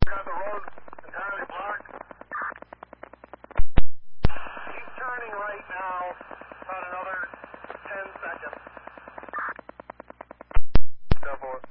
got the road entirely blocked. He's turning right now, about another 10 seconds. Go for it.